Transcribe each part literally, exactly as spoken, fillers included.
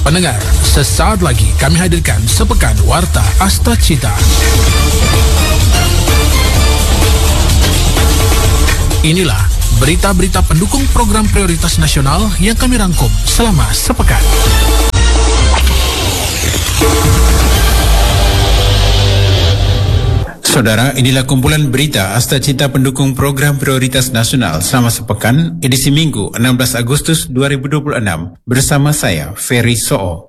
Pendengar, sesaat lagi kami hadirkan sepekan Warta Asta Cita. Inilah berita-berita pendukung program prioritas nasional yang kami rangkum selama sepekan. Saudara, inilah kumpulan berita Asta Cita pendukung program prioritas nasional selama sepekan, edisi Minggu enam belas Agustus dua ribu dua puluh enam, bersama saya, Ferry So'o.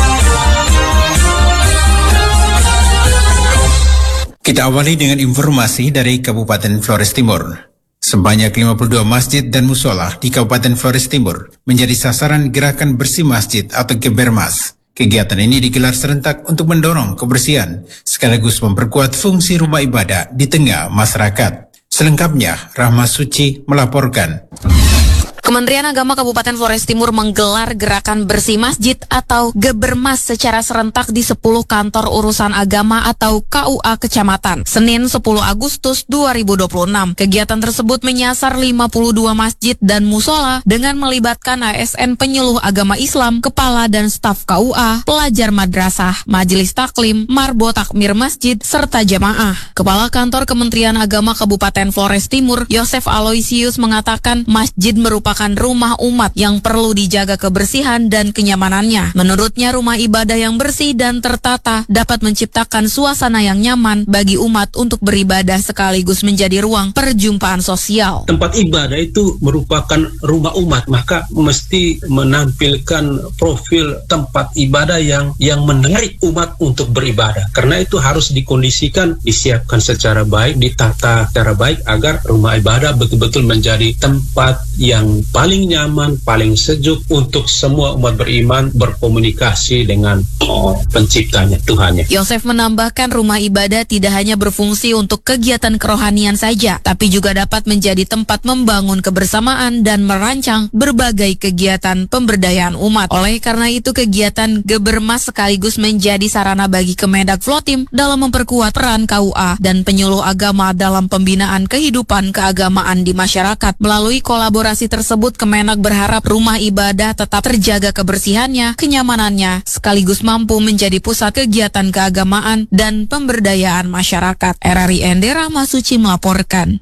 Kita awali dengan informasi dari Kabupaten Flores Timur. Sebanyak lima puluh dua masjid dan musola di Kabupaten Flores Timur menjadi sasaran gerakan bersih masjid atau Gebermas. Kegiatan ini digelar serentak untuk mendorong kebersihan sekaligus memperkuat fungsi rumah ibadah di tengah masyarakat. Selengkapnya, Rahma Suci melaporkan. Kementerian Agama Kabupaten Flores Timur menggelar gerakan bersih masjid atau Gebermas secara serentak di sepuluh kantor urusan agama atau K U A kecamatan, Senin sepuluh Agustus dua ribu dua puluh enam. Kegiatan tersebut menyasar lima puluh dua masjid dan musola dengan melibatkan A S N penyuluh agama Islam, kepala dan staf K U A, pelajar madrasah, majelis taklim, marbo takmir masjid, serta jamaah. Kepala Kantor Kementerian Agama Kabupaten Flores Timur, Yosef Aloysius, mengatakan masjid merupakan rumah umat yang perlu dijaga kebersihan dan kenyamanannya. Menurutnya, rumah ibadah yang bersih dan tertata dapat menciptakan suasana yang nyaman bagi umat untuk beribadah sekaligus menjadi ruang perjumpaan sosial. Tempat ibadah itu merupakan rumah umat, maka mesti menampilkan profil tempat ibadah yang yang menarik umat untuk beribadah. Karena itu harus dikondisikan, disiapkan secara baik, ditata secara baik agar rumah ibadah betul-betul menjadi tempat yang paling nyaman, paling sejuk untuk semua umat beriman berkomunikasi dengan oh, penciptanya, Tuhannya. Yosef menambahkan rumah ibadah tidak hanya berfungsi untuk kegiatan kerohanian saja, tapi juga dapat menjadi tempat membangun kebersamaan dan merancang berbagai kegiatan pemberdayaan umat. Oleh karena itu, kegiatan Gebermas sekaligus menjadi sarana bagi Kemendag Flotim dalam memperkuat peran K U A dan penyuluh agama dalam pembinaan kehidupan keagamaan di masyarakat. Melalui kolaborasi tersebut, tersebut Kemenag berharap rumah ibadah tetap terjaga kebersihannya, kenyamanannya, sekaligus mampu menjadi pusat kegiatan keagamaan dan pemberdayaan masyarakat. R R I N D Rahma Suci melaporkan.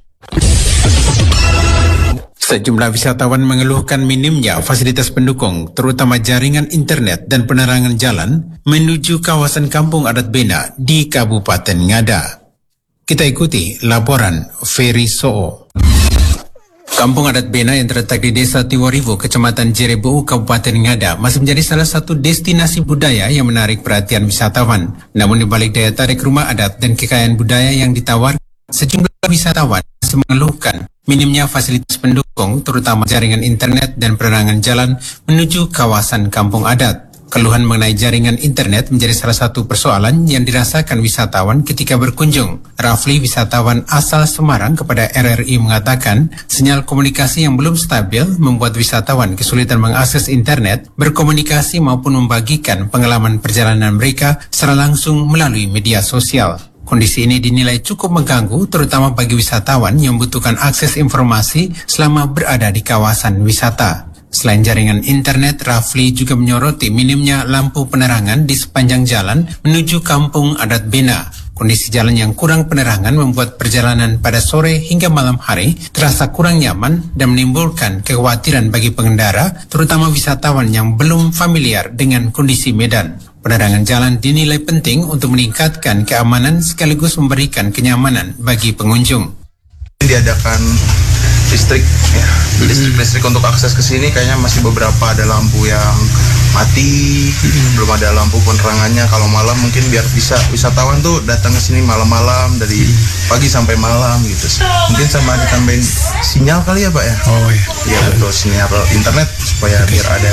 Sejumlah wisatawan mengeluhkan minimnya fasilitas pendukung, terutama jaringan internet dan penerangan jalan menuju kawasan Kampung Adat Bena di Kabupaten Ngada. Kita ikuti laporan Ferry So'o. Kampung Adat Bena yang terletak di Desa Tiwaribo, Kecamatan Jerebo, Kabupaten Ngada, masih menjadi salah satu destinasi budaya yang menarik perhatian wisatawan. Namun di balik daya tarik rumah adat dan kekayaan budaya yang ditawarkan, sejumlah wisatawan masih mengeluhkan minimnya fasilitas pendukung, terutama jaringan internet dan penerangan jalan menuju kawasan kampung adat. Keluhan mengenai jaringan internet menjadi salah satu persoalan yang dirasakan wisatawan ketika berkunjung. Rafli, wisatawan asal Semarang, kepada R R I mengatakan sinyal komunikasi yang belum stabil membuat wisatawan kesulitan mengakses internet, berkomunikasi maupun membagikan pengalaman perjalanan mereka secara langsung melalui media sosial. Kondisi ini dinilai cukup mengganggu, terutama bagi wisatawan yang membutuhkan akses informasi selama berada di kawasan wisata. Selain jaringan internet, Rafli juga menyoroti minimnya lampu penerangan di sepanjang jalan menuju Kampung Adat Bena. Kondisi jalan yang kurang penerangan membuat perjalanan pada sore hingga malam hari terasa kurang nyaman dan menimbulkan kekhawatiran bagi pengendara, terutama wisatawan yang belum familiar dengan kondisi medan. Penerangan jalan dinilai penting untuk meningkatkan keamanan sekaligus memberikan kenyamanan bagi pengunjung. Diadakan listrik, ya, listrik listrik untuk akses ke sini kayaknya masih beberapa ada lampu yang mati, hmm. belum ada lampu penerangannya. Kalau malam mungkin biar bisa wisatawan tuh datang ke sini malam-malam dari pagi sampai malam gitu. Mungkin sama ditambahin sinyal kali ya Pak ya? Oh iya. Iya betul, sinyal internet supaya biar ada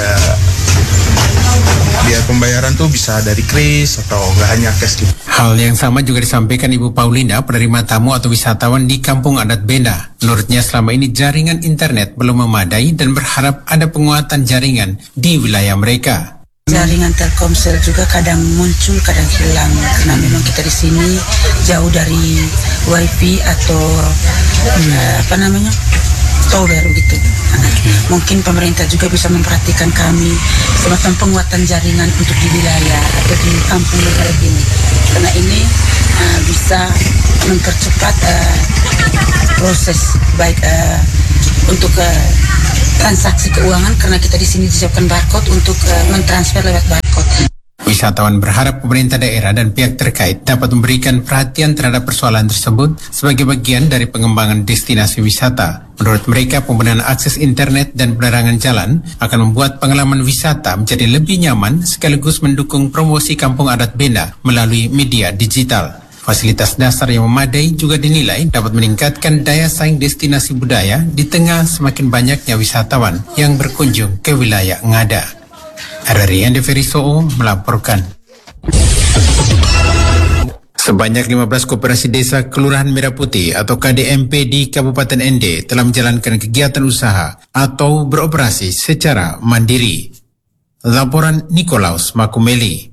biar pembayaran tuh bisa dari kris atau nggak hanya cash gitu. Hal yang sama juga disampaikan Ibu Paulina, penerima tamu atau wisatawan di Kampung Adat Bena. Menurutnya selama ini jaringan internet belum memadai dan berharap ada penguatan jaringan di wilayah mereka. Jaringan Telkomsel juga kadang muncul, kadang hilang karena memang kita di sini jauh dari wifi atau hmm. apa namanya Oktober gitu. Mungkin pemerintah juga bisa memperhatikan kami semacam penguatan jaringan untuk di wilayah atau di kampung kayak gini, karena ini uh, bisa mempercepat uh, proses baik uh, untuk uh, transaksi keuangan, karena kita di sini disiapkan barcode untuk uh, mentransfer lewat barcode. Wisatawan berharap pemerintah daerah dan pihak terkait dapat memberikan perhatian terhadap persoalan tersebut sebagai bagian dari pengembangan destinasi wisata. Menurut mereka, pembenahan akses internet dan penerangan jalan akan membuat pengalaman wisata menjadi lebih nyaman sekaligus mendukung promosi kampung adat Bena melalui media digital. Fasilitas dasar yang memadai juga dinilai dapat meningkatkan daya saing destinasi budaya di tengah semakin banyaknya wisatawan yang berkunjung ke wilayah Ngada. R R I Ende Ferisoo melaporkan. Sebanyak lima belas koperasi desa Kelurahan Merah Putih atau K D M P di Kabupaten Ende telah menjalankan kegiatan usaha atau beroperasi secara mandiri. Laporan Nikolaus Makumeli.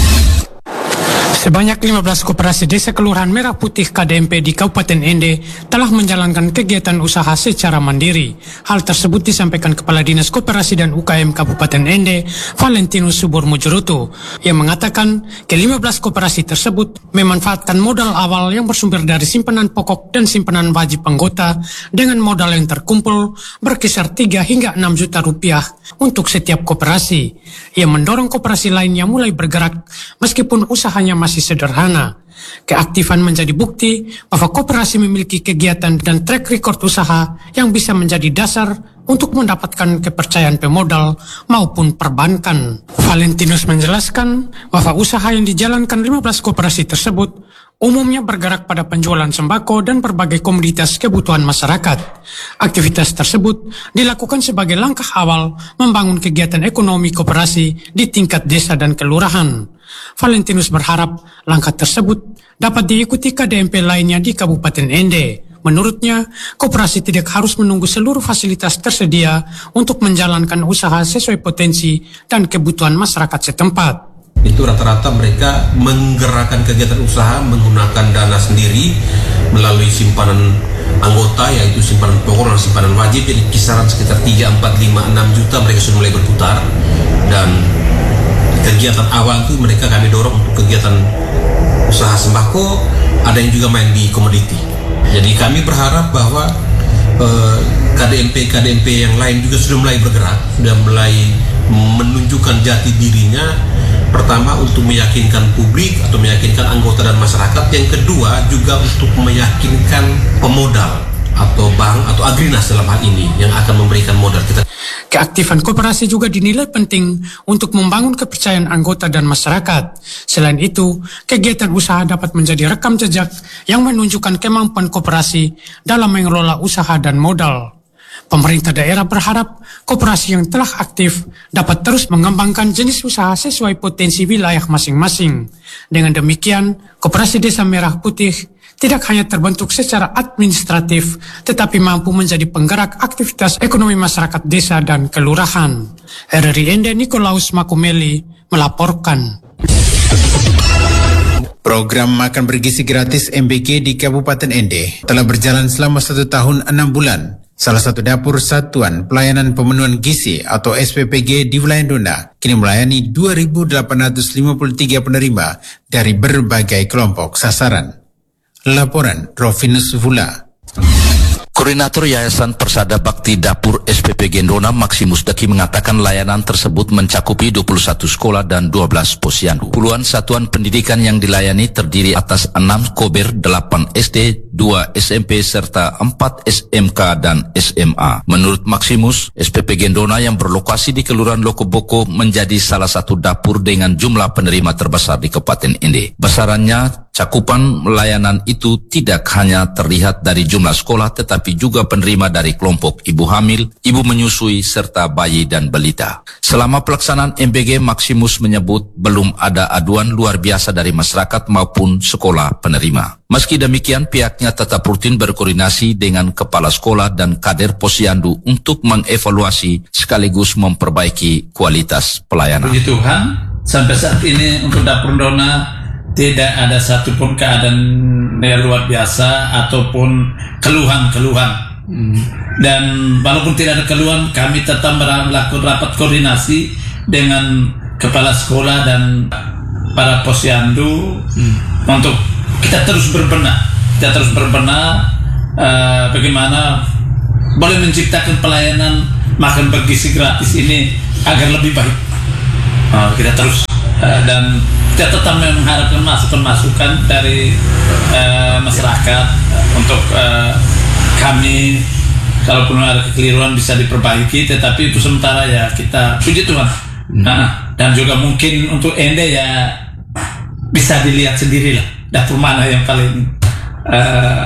Sebanyak lima belas koperasi desa Kelurahan Merah Putih K D M P di Kabupaten Ende telah menjalankan kegiatan usaha secara mandiri. Hal tersebut disampaikan Kepala Dinas Koperasi dan U K M Kabupaten Ende, Valentinus Subur Mujurutu, yang mengatakan ke lima belas koperasi tersebut memanfaatkan modal awal yang bersumber dari simpanan pokok dan simpanan wajib anggota dengan modal yang terkumpul berkisar tiga hingga enam juta rupiah untuk setiap koperasi. Ia mendorong koperasi lainnya mulai bergerak meskipun usahanya masih masih sederhana. Keaktifan menjadi bukti bahwa koperasi memiliki kegiatan dan track record usaha yang bisa menjadi dasar untuk mendapatkan kepercayaan pemodal maupun perbankan. Valentinus menjelaskan bahwa usaha yang dijalankan lima belas koperasi tersebut umumnya bergerak pada penjualan sembako dan berbagai komoditas kebutuhan masyarakat. Aktivitas tersebut dilakukan sebagai langkah awal membangun kegiatan ekonomi koperasi di tingkat desa dan kelurahan. Valentinus berharap langkah tersebut dapat diikuti K D M P lainnya di Kabupaten Ende. Menurutnya, koperasi tidak harus menunggu seluruh fasilitas tersedia untuk menjalankan usaha sesuai potensi dan kebutuhan masyarakat setempat. Itu rata-rata mereka menggerakkan kegiatan usaha menggunakan dana sendiri melalui simpanan anggota, yaitu simpanan pokok dan simpanan wajib. Jadi kisaran sekitar tiga, empat, lima, enam juta mereka sudah mulai berputar. Dan kegiatan awal itu mereka kami dorong untuk kegiatan usaha sembako, ada yang juga main di komoditi. Jadi kami berharap bahwa eh, K D M P K D M P yang lain juga sudah mulai bergerak, sudah mulai menunjukkan jati dirinya. Pertama untuk meyakinkan publik atau meyakinkan anggota dan masyarakat. Yang kedua juga untuk meyakinkan pemodal atau bank atau Agrinas dalam hal ini yang akan memberikan modal kita. Keaktifan koperasi juga dinilai penting untuk membangun kepercayaan anggota dan masyarakat. Selain itu, kegiatan usaha dapat menjadi rekam jejak yang menunjukkan kemampuan koperasi dalam mengelola usaha dan modal. Pemerintah daerah berharap koperasi yang telah aktif dapat terus mengembangkan jenis usaha sesuai potensi wilayah masing-masing. Dengan demikian, Koperasi Desa Merah Putih tidak hanya terbentuk secara administratif, tetapi mampu menjadi penggerak aktivitas ekonomi masyarakat desa dan kelurahan. R R I Ende Nikolaus Makumeli melaporkan. Program makan bergizi gratis M B G di Kabupaten Ende telah berjalan selama satu tahun enam bulan. Salah satu dapur Satuan Pelayanan Pemenuhan Gizi atau S P P G di wilayah Dona kini melayani dua ribu delapan ratus lima puluh tiga penerima dari berbagai kelompok sasaran. Laporan Rovinus Vula. Koordinator Yayasan Persada Bakti Dapur S P P G Dona Maximus Daki mengatakan layanan tersebut mencakupi dua puluh satu sekolah dan dua belas posyandu. Puluhan satuan pendidikan yang dilayani terdiri atas enam kober, delapan S D, dua S M P serta empat S M K dan S M A. Menurut Maximus, S P P G Dona yang berlokasi di Kelurahan Lokoboko menjadi salah satu dapur dengan jumlah penerima terbesar di Kabupaten Ende. Besarannya, cakupan layanan itu tidak hanya terlihat dari jumlah sekolah tetapi juga penerima dari kelompok ibu hamil, ibu menyusui, serta bayi dan balita. Selama pelaksanaan M B G, Maximus menyebut belum ada aduan luar biasa dari masyarakat maupun sekolah penerima. Meski demikian, pihaknya tetap rutin berkoordinasi dengan kepala sekolah dan kader posyandu untuk mengevaluasi sekaligus memperbaiki kualitas pelayanan. Puji Tuhan, sampai saat ini untuk Dapur Dona tidak ada satupun keadaan yang luar biasa ataupun keluhan-keluhan Hmm. Dan walaupun tidak ada keluhan, kami tetap melakukan rapat koordinasi dengan kepala sekolah dan para posyandu hmm. untuk kita terus berbenah, kita terus berbenah uh, bagaimana boleh menciptakan pelayanan makan bergizi gratis ini agar lebih baik. Uh, kita terus uh, dan kita tetap mengharapkan masukan-masukan dari uh, masyarakat uh, untuk uh, kami, kalaupun ada kekeliruan bisa diperbaiki, tetapi itu sementara ya kita puji Tuhan. Hmm. Nah, dan juga mungkin untuk Ende ya bisa dilihat sendirilah dapur mana yang paling uh,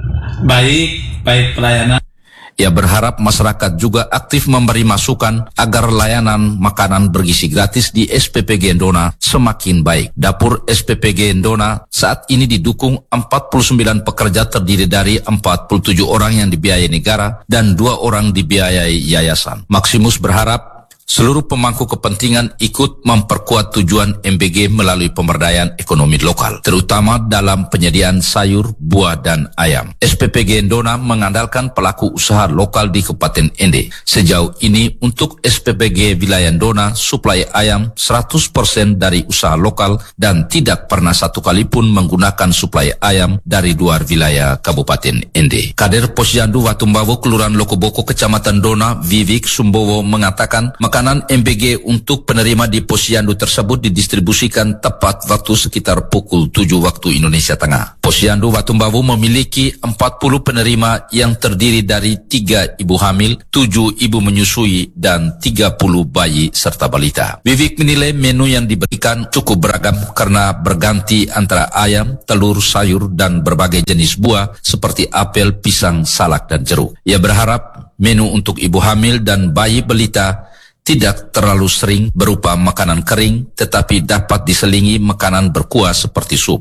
baik, baik pelayanan. Ia berharap masyarakat juga aktif memberi masukan agar layanan makanan bergizi gratis di S P P G Endona semakin baik. Dapur S P P G Endona saat ini didukung empat puluh sembilan pekerja terdiri dari empat puluh tujuh orang yang dibiayai negara dan dua orang dibiayai yayasan. Maximus berharap seluruh pemangku kepentingan ikut memperkuat tujuan M B G melalui pemberdayaan ekonomi lokal, terutama dalam penyediaan sayur, buah, dan ayam. S P P G Endona mengandalkan pelaku usaha lokal di Kabupaten Ende. Sejauh ini untuk S P P G Wilayah Endona, suplai ayam seratus persen dari usaha lokal dan tidak pernah satu kali pun menggunakan suplai ayam dari luar wilayah Kabupaten Ende. Kader Posyandu Watumbawu Kelurahan Lokoboko Kecamatan Dona, Vivik Sumbowo mengatakan makanan M B G untuk penerima di Posyandu tersebut didistribusikan tepat waktu sekitar pukul tujuh waktu Indonesia Tengah. Posyandu Watumbawu memiliki empat puluh penerima yang terdiri dari tiga ibu hamil, tujuh ibu menyusui, dan tiga puluh bayi serta balita. Vivik menilai menu yang diberikan cukup beragam karena berganti antara ayam, telur, sayur, dan berbagai jenis buah seperti apel, pisang, salak, dan jeruk. Ia berharap menu untuk ibu hamil dan bayi balita tidak terlalu sering berupa makanan kering, tetapi dapat diselingi makanan berkuah seperti sup.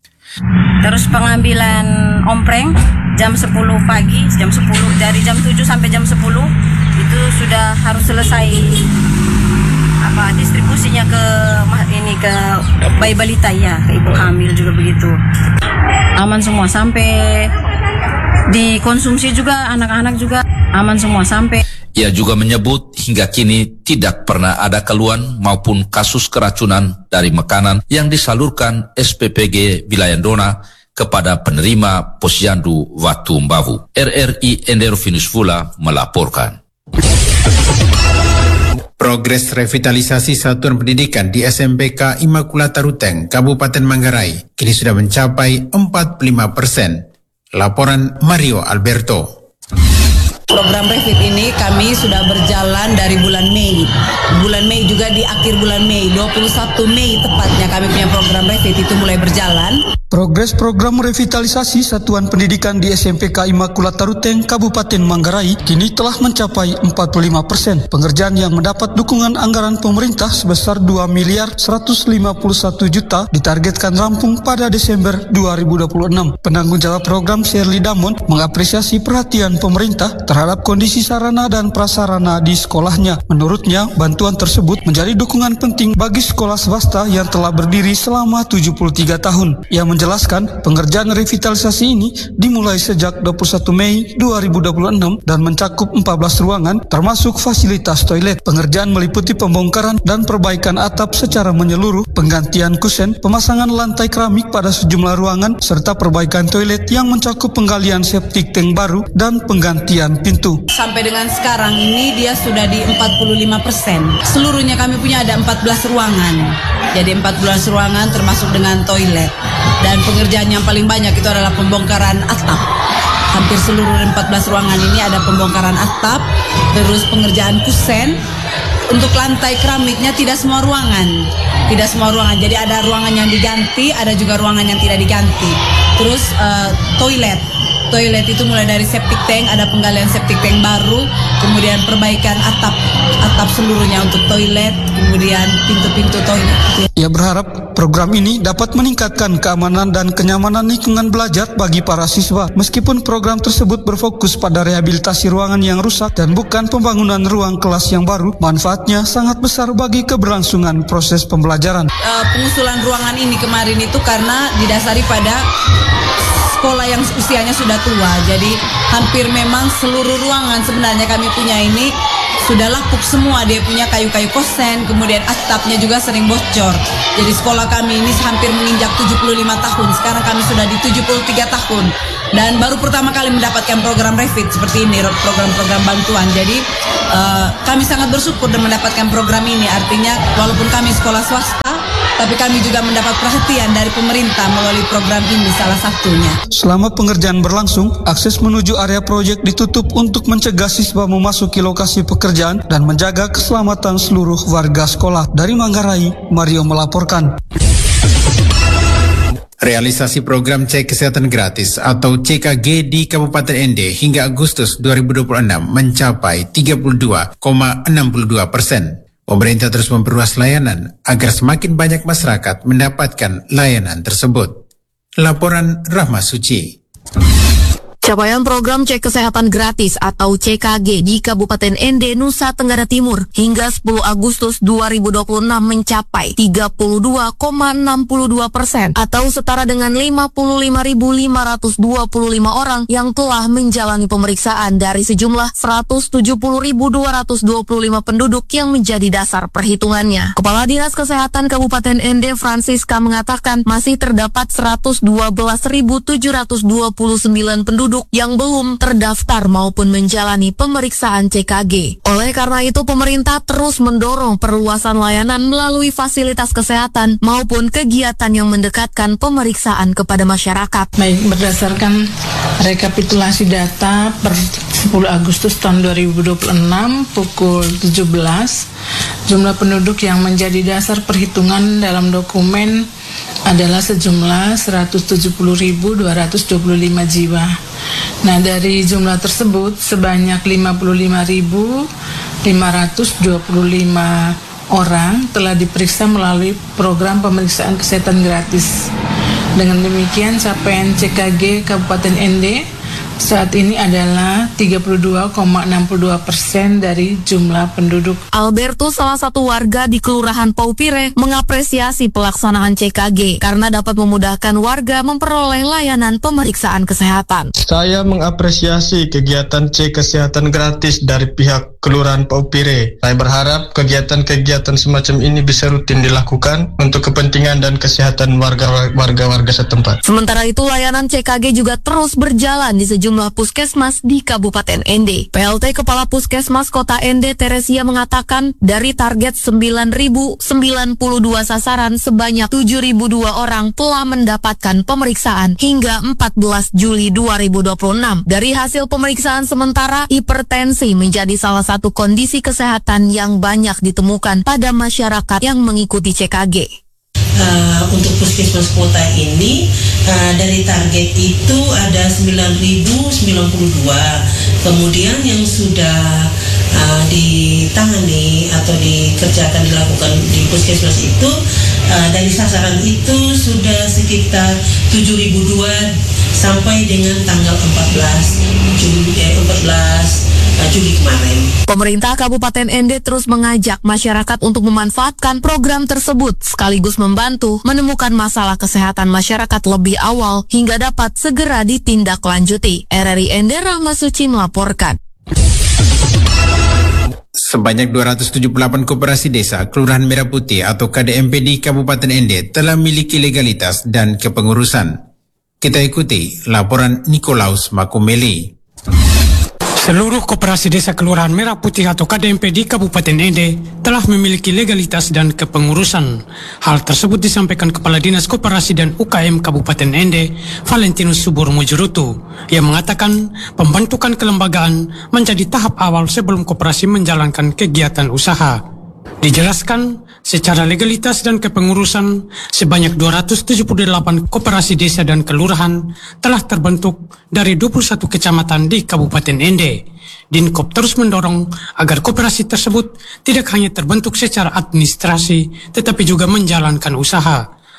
Terus pengambilan ompreng jam sepuluh pagi, jam sepuluh, dari jam tujuh sampai jam sepuluh itu sudah harus selesai apa distribusinya ke ini ke bayi balita ya, ke ibu hamil juga begitu. Aman semua sampai dikonsumsi juga anak-anak juga aman semua sampai. Ia juga menyebut hingga kini tidak pernah ada keluhan maupun kasus keracunan dari makanan yang disalurkan S P P G Wilayah Endona kepada penerima Posyandu Watumbawu. R R I Enderovinus Vula melaporkan. Progres revitalisasi satuan pendidikan di S M P K Immaculata Ruteng, Kabupaten Manggarai, kini sudah mencapai empat puluh lima persen. Laporan Mario Alberto. Program Revit ini kami sudah berjalan dari bulan Mei. Bulan Mei juga di akhir bulan Mei, dua puluh satu Mei tepatnya kami punya program Revit itu mulai berjalan. Progres program revitalisasi satuan pendidikan di S M P K Immaculata Ruteng, Kabupaten Manggarai kini telah mencapai empat puluh lima persen. Pengerjaan yang mendapat dukungan anggaran pemerintah sebesar dua miliar seratus lima puluh satu juta ditargetkan rampung pada Desember dua ribu dua puluh enam. Penanggung jawab program Shirley Damon mengapresiasi perhatian pemerintah terhadap kondisi sarana dan prasarana di sekolahnya. Menurutnya, bantuan tersebut menjadi dukungan penting bagi sekolah swasta yang telah berdiri selama tujuh puluh tiga tahun. Ia menjelaskan pengerjaan revitalisasi ini dimulai sejak dua puluh satu Mei dua ribu dua puluh enam dan mencakup empat belas ruangan termasuk fasilitas toilet. Pengerjaan meliputi pembongkaran dan perbaikan atap secara menyeluruh, penggantian kusen, pemasangan lantai keramik pada sejumlah ruangan, serta perbaikan toilet yang mencakup penggalian septic tank baru dan penggantian pintu. Sampai dengan sekarang ini dia sudah di empat puluh lima persen. Seluruhnya kami punya ada empat belas ruangan. Jadi empat belas ruangan termasuk dengan toilet. Dan pengerjaan yang paling banyak itu adalah pembongkaran atap. Hampir seluruh empat belas ruangan ini ada pembongkaran atap, terus pengerjaan kusen. Untuk lantai keramiknya tidak semua ruangan. Tidak semua ruangan. Jadi ada ruangan yang diganti, ada juga ruangan yang tidak diganti. Terus uh, toilet. Toilet itu mulai dari septic tank, ada penggalian septic tank baru, kemudian perbaikan atap atap seluruhnya untuk toilet, kemudian pintu-pintu toilet. Ia berharap program ini dapat meningkatkan keamanan dan kenyamanan lingkungan belajar bagi para siswa. Meskipun program tersebut berfokus pada rehabilitasi ruangan yang rusak dan bukan pembangunan ruang kelas yang baru, manfaatnya sangat besar bagi keberlangsungan proses pembelajaran. Uh, pengusulan ruangan ini kemarin itu karena didasari pada sekolah yang usianya sudah tua. Jadi hampir memang seluruh ruangan sebenarnya kami punya ini sudah lapuk semua, dia punya kayu-kayu kosen, kemudian atapnya juga sering bocor. Jadi sekolah kami ini hampir menginjak tujuh puluh lima tahun, sekarang kami sudah di tujuh puluh tiga tahun. Dan baru pertama kali mendapatkan program refit seperti ini, program-program bantuan. Jadi uh, kami sangat bersyukur dan mendapatkan program ini, artinya walaupun kami sekolah swasta, tapi kami juga mendapat perhatian dari pemerintah melalui program ini salah satunya. Selama pengerjaan berlangsung, akses menuju area proyek ditutup untuk mencegah siswa memasuki lokasi pekerjaan dan menjaga keselamatan seluruh warga sekolah. Dari Manggarai, Mario melaporkan. Realisasi program cek kesehatan gratis atau C K G di Kabupaten Ende hingga Agustus dua ribu dua puluh enam mencapai tiga puluh dua koma enam dua persen. Pemerintah terus memperluas layanan agar semakin banyak masyarakat mendapatkan layanan tersebut. Laporan Rahma Suci. Capaian program cek kesehatan gratis atau C K G di Kabupaten Ende, Nusa Tenggara Timur hingga sepuluh Agustus dua ribu dua puluh enam mencapai tiga puluh dua koma enam dua persen atau setara dengan lima puluh lima ribu lima ratus dua puluh lima orang yang telah menjalani pemeriksaan dari sejumlah seratus tujuh puluh ribu dua ratus dua puluh lima penduduk yang menjadi dasar perhitungannya. Kepala Dinas Kesehatan Kabupaten Ende, Francisca, mengatakan masih terdapat seratus dua belas ribu tujuh ratus dua puluh sembilan penduduk yang belum terdaftar maupun menjalani pemeriksaan C K G. Oleh karena itu, pemerintah terus mendorong perluasan layanan melalui fasilitas kesehatan maupun kegiatan yang mendekatkan pemeriksaan kepada masyarakat. Baik, berdasarkan rekapitulasi data per sepuluh Agustus tahun dua ribu dua puluh enam pukul tujuh belas, jumlah penduduk yang menjadi dasar perhitungan dalam dokumen adalah sejumlah seratus tujuh puluh ribu dua ratus dua puluh lima jiwa. Nah, dari jumlah tersebut sebanyak lima puluh lima ribu lima ratus dua puluh lima orang telah diperiksa melalui program pemeriksaan kesehatan gratis. Dengan demikian, capaian C K G Kabupaten Ende saat ini adalah tiga puluh dua koma enam dua persen dari jumlah penduduk. Alberto, salah satu warga di Kelurahan Paupire, mengapresiasi pelaksanaan C K G karena dapat memudahkan warga memperoleh layanan pemeriksaan kesehatan. Saya mengapresiasi kegiatan cek kesehatan gratis dari pihak Kelurahan Paupire. Saya berharap kegiatan-kegiatan semacam ini bisa rutin dilakukan untuk kepentingan dan kesehatan warga-warga setempat. Sementara itu, layanan C K G juga terus berjalan di sejumlah jumlah puskesmas di Kabupaten Ende. P L T Kepala Puskesmas Kota Ende, Teresia, mengatakan dari target sembilan ribu sembilan puluh dua sasaran, sebanyak tujuh ribu dua orang telah mendapatkan pemeriksaan hingga empat belas Juli dua ribu dua puluh enam. Dari hasil pemeriksaan sementara, hipertensi menjadi salah satu kondisi kesehatan yang banyak ditemukan pada masyarakat yang mengikuti C K G. Uh, untuk puskesmas kota ini uh, dari target itu ada sembilan ribu sembilan puluh dua, kemudian yang sudah uh, ditangani atau dikerjakan dilakukan di puskesmas itu uh, dari sasaran itu sudah sekitar tujuh ribu dua sampai dengan tanggal empat belas Juli eh, empat belas Juli kemarin. Pemerintah Kabupaten Ende terus mengajak masyarakat untuk memanfaatkan program tersebut sekaligus membantu menemukan masalah kesehatan masyarakat lebih awal hingga dapat segera ditindaklanjuti. R R I Ende, Rahma Suci melaporkan. Sebanyak dua ratus tujuh puluh delapan koperasi desa Kelurahan Merah Putih atau K D M P di Kabupaten Ende telah memiliki legalitas dan kepengurusan. Kita ikuti laporan Nikolaus Makumeli. Seluruh koperasi desa Kelurahan Merah Putih atau K D M P di Kabupaten Ende telah memiliki legalitas dan kepengurusan. Hal tersebut disampaikan Kepala Dinas Koperasi dan U K M Kabupaten Ende, Valentinus Subur Mujurutu, yang mengatakan pembentukan kelembagaan menjadi tahap awal sebelum koperasi menjalankan kegiatan usaha. Dijelaskan, secara legalitas dan kepengurusan, sebanyak dua ratus tujuh puluh delapan koperasi desa dan kelurahan telah terbentuk dari dua puluh satu kecamatan di Kabupaten Ende. Dinkop terus mendorong agar koperasi tersebut tidak hanya terbentuk secara administrasi, tetapi juga menjalankan usaha.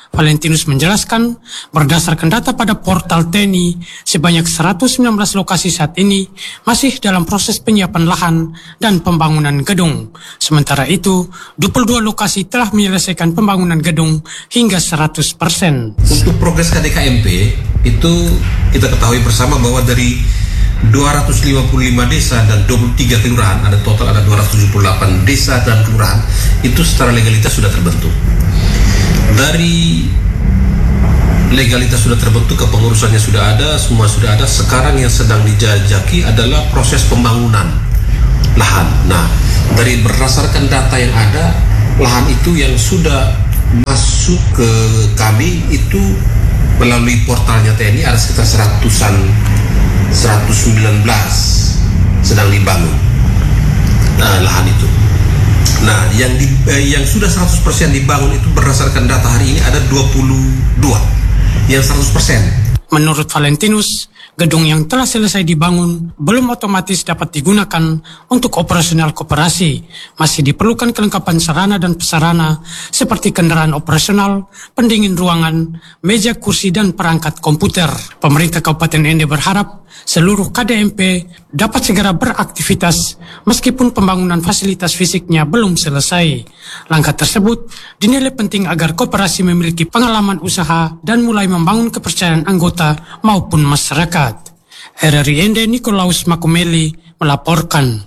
Valentinus menjelaskan, berdasarkan data pada portal T E N I, sebanyak seratus sembilan belas lokasi saat ini masih dalam proses penyiapan lahan dan pembangunan gedung. Sementara itu, dua puluh dua lokasi telah menyelesaikan pembangunan gedung hingga seratus persen. Untuk progres K D K M P, itu kita ketahui bersama bahwa dari dua ratus lima puluh lima desa dan dua puluh tiga kelurahan, ada total ada dua ratus tujuh puluh delapan desa dan kelurahan, itu secara legalitas sudah terbentuk. Dari legalitas sudah terbentuk, kepengurusannya sudah ada, semua sudah ada. Sekarang yang sedang dijajaki adalah proses pembangunan lahan. Nah, dari berdasarkan data yang ada, lahan itu yang sudah masuk ke kami itu melalui portalnya T E N I ada sekitar seratusan, seratus sembilan belas sedang dibangun nah, lahan itu. Nah, yang di, eh, yang sudah seratus persen dibangun itu berdasarkan data hari ini ada dua puluh dua yang seratus persen. Menurut Valentinus, gedung yang telah selesai dibangun belum otomatis dapat digunakan untuk operasional koperasi. Masih diperlukan kelengkapan sarana dan prasarana seperti kendaraan operasional, pendingin ruangan, meja kursi dan perangkat komputer. Pemerintah Kabupaten Ende berharap seluruh K D M P dapat segera beraktivitas meskipun pembangunan fasilitas fisiknya belum selesai. Langkah tersebut dinilai penting agar koperasi memiliki pengalaman usaha dan mulai membangun kepercayaan anggota maupun masyarakat. R R I Ende Nikolaus Makumeli melaporkan.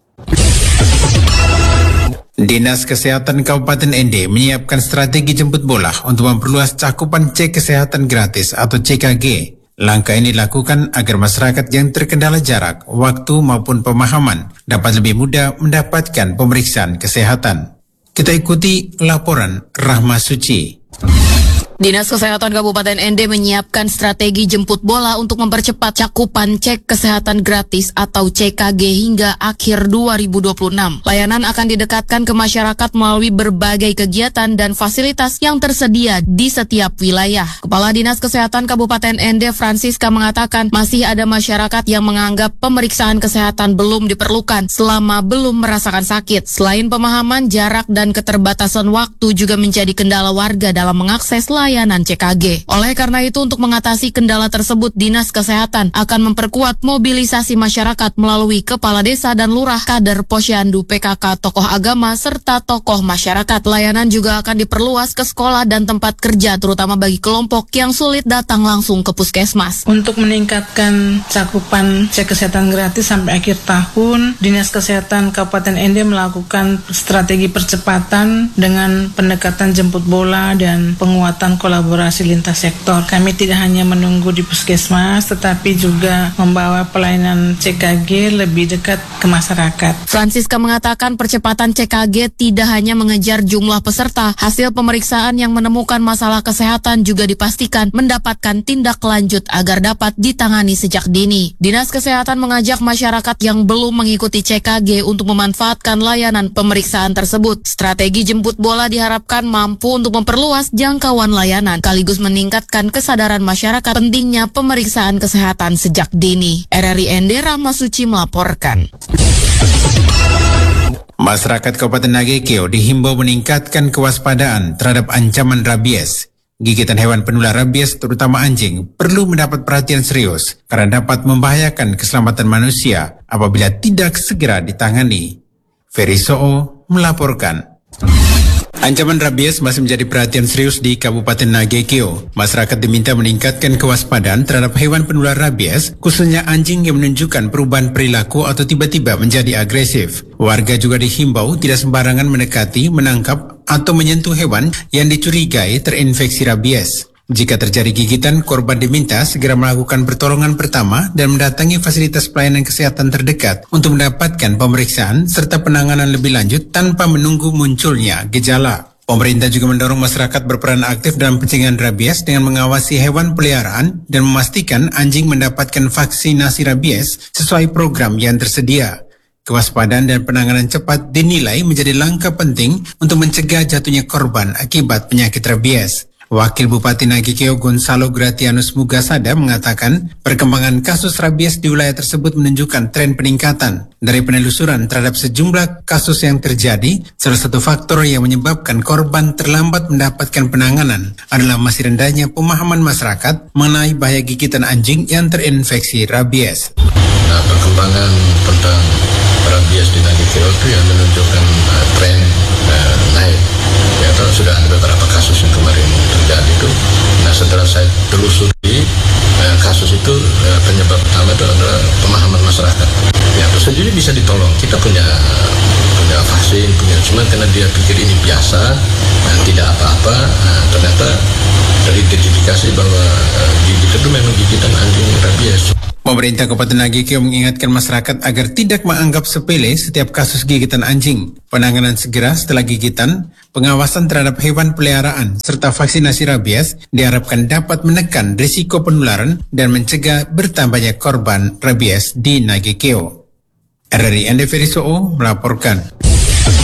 Dinas Kesehatan Kabupaten Ende menyiapkan strategi jemput bola untuk memperluas cakupan cek kesehatan gratis atau C K G. Langkah ini dilakukan agar masyarakat yang terkendala jarak, waktu maupun pemahaman dapat lebih mudah mendapatkan pemeriksaan kesehatan. Kita ikuti laporan Rahma Suci. Dinas Kesehatan Kabupaten Ende menyiapkan strategi jemput bola untuk mempercepat cakupan cek kesehatan gratis atau C K G hingga akhir dua ribu dua puluh enam. Layanan akan didekatkan ke masyarakat melalui berbagai kegiatan dan fasilitas yang tersedia di setiap wilayah. Kepala Dinas Kesehatan Kabupaten Ende Francisca mengatakan masih ada masyarakat yang menganggap pemeriksaan kesehatan belum diperlukan selama belum merasakan sakit. Selain pemahaman, jarak dan keterbatasan waktu juga menjadi kendala warga dalam mengakses layanan layanan C K G. Oleh karena itu, untuk mengatasi kendala tersebut, Dinas Kesehatan akan memperkuat mobilisasi masyarakat melalui kepala desa dan lurah, kader posyandu, P K K, tokoh agama, serta tokoh masyarakat. Layanan juga akan diperluas ke sekolah dan tempat kerja, terutama bagi kelompok yang sulit datang langsung ke puskesmas. Untuk meningkatkan cakupan cek kesehatan gratis sampai akhir tahun, Dinas Kesehatan Kabupaten Ende melakukan strategi percepatan dengan pendekatan jemput bola dan penguatan kolaborasi lintas sektor. Kami tidak hanya menunggu di puskesmas, tetapi juga membawa pelayanan C K G lebih dekat ke masyarakat. Francisca mengatakan percepatan C K G tidak hanya mengejar jumlah peserta, hasil pemeriksaan yang menemukan masalah kesehatan juga dipastikan mendapatkan tindak lanjut agar dapat ditangani sejak dini. Dinas Kesehatan mengajak masyarakat yang belum mengikuti C K G untuk memanfaatkan layanan pemeriksaan tersebut. Strategi jemput bola diharapkan mampu untuk memperluas jangkauan layanan, sekaligus meningkatkan kesadaran masyarakat pentingnya pemeriksaan kesehatan sejak dini. R R I Ende Rahma Suci melaporkan. Masyarakat Kabupaten Nagekeo dihimbau meningkatkan kewaspadaan terhadap ancaman rabies. Gigitan hewan penular rabies, terutama anjing, perlu mendapat perhatian serius karena dapat membahayakan keselamatan manusia apabila tidak segera ditangani. Ferry Soo melaporkan. Ancaman rabies masih menjadi perhatian serius di Kabupaten Nagekeo. Masyarakat diminta meningkatkan kewaspadaan terhadap hewan penular rabies, khususnya anjing yang menunjukkan perubahan perilaku atau tiba-tiba menjadi agresif. Warga juga dihimbau tidak sembarangan mendekati, menangkap, atau menyentuh hewan yang dicurigai terinfeksi rabies. Jika terjadi gigitan, korban diminta segera melakukan pertolongan pertama dan mendatangi fasilitas pelayanan kesehatan terdekat untuk mendapatkan pemeriksaan serta penanganan lebih lanjut tanpa menunggu munculnya gejala. Pemerintah juga mendorong masyarakat berperan aktif dalam pencegahan rabies dengan mengawasi hewan peliharaan dan memastikan anjing mendapatkan vaksinasi rabies sesuai program yang tersedia. Kewaspadaan dan penanganan cepat dinilai menjadi langkah penting untuk mencegah jatuhnya korban akibat penyakit rabies. Wakil Bupati Nagikeo Gonzalo Gratianus Mugasada mengatakan perkembangan kasus rabies di wilayah tersebut menunjukkan tren peningkatan. Dari penelusuran terhadap sejumlah kasus yang terjadi, salah satu faktor yang menyebabkan korban terlambat mendapatkan penanganan adalah masih rendahnya pemahaman masyarakat mengenai bahaya gigitan anjing yang terinfeksi rabies. Nah, perkembangan tentang rabies di Nagikeo itu yang menunjukkan uh, tren uh, naik. Ya, tahu sudah ada beberapa kasus yang kemarin terjadi itu. Nah, setelah saya telusuri uh, kasus itu, uh, penyebab utama itu adalah pemahaman masyarakat. Ya, tentu saja bisa ditolong. Kita punya punya vaksin, punya cuman karena dia pikir ini biasa dan tidak apa-apa. Nah, ternyata dari identifikasi bahwa uh, gigit itu memang gigitan anjing rabies. Pemerintah Kabupaten Nagikeo mengingatkan masyarakat agar tidak menganggap sepele setiap kasus gigitan anjing. Penanganan segera setelah gigitan, pengawasan terhadap hewan peliharaan, serta vaksinasi rabies diharapkan dapat menekan risiko penularan dan mencegah bertambahnya korban rabies di Nagikeo. R R I Ande Ferisoo melaporkan.